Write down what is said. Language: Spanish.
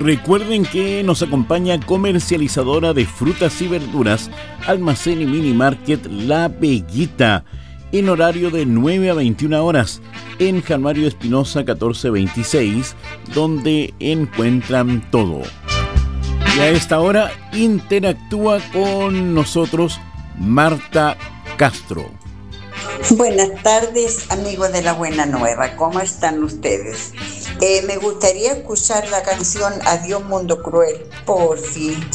Recuerden que nos acompaña comercializadora de frutas y verduras, Almacén y Mini Market La Peguita, en horario de 9 a 21 horas, en Januario Espinosa 1426, donde encuentran todo. Y a esta hora interactúa con nosotros Marta Castro. Buenas tardes, amigos de La Buena Nueva, ¿cómo están ustedes? Me gustaría escuchar la canción Adiós Mundo Cruel, porfi.